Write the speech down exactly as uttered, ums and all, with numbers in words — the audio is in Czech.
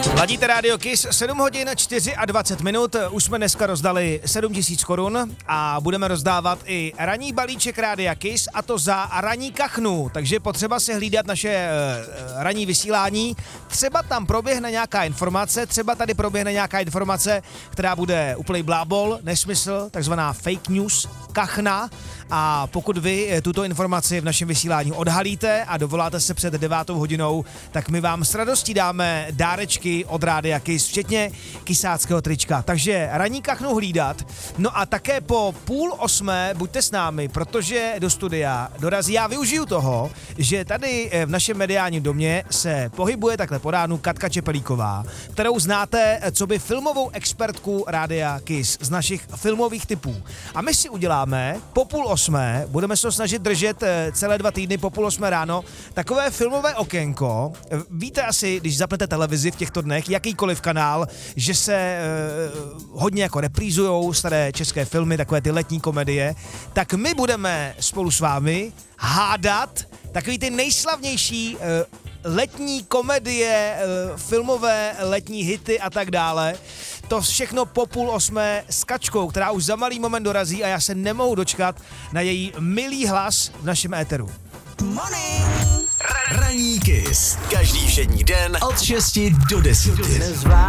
Ladíte Radio Kiss, sedm hodin dvacet čtyři minut, už jsme dneska rozdali sedm tisíc korun a budeme rozdávat i ranní balíček Rádia Kiss, a to za ranní kachnu, takže potřeba si hlídat naše uh, ranní vysílání, třeba tam proběhne nějaká informace, třeba tady proběhne nějaká informace, která bude úplný blábol, nesmysl, takzvaná fake news, kachna, a pokud vy tuto informaci v našem vysílání odhalíte a dovoláte se před devátou hodinou, tak my vám s radostí dáme dárečky od Rádia Kiss, včetně kysáckého trička. Takže ranní kachnu hlídat. No a také po půl osmé buďte s námi, protože do studia dorazí. Já využiju toho, že tady v našem mediálním domě se pohybuje takhle po ránu Katka Čepelíková, kterou znáte coby filmovou expertku Rádia Kiss z našich filmových tipů. A my si uděláme po půl osmé, budeme se to snažit držet celé dva týdny po půl osmé ráno, takové filmové okénko. Víte asi, když zapnete televizi v těchto dnech, jakýkoliv kanál, že se eh, hodně jako reprízujou staré české filmy, takové ty letní komedie, tak my budeme spolu s vámi hádat takový ty nejslavnější eh, letní komedie, eh, filmové letní hity a tak dále. To všechno po půl osmé s Kačkou, která už za malý moment dorazí a já se nemohu dočkat na její milý hlas v našem éteru. Morning. Ranní Kiss. Každý všední den od šesti do deseti.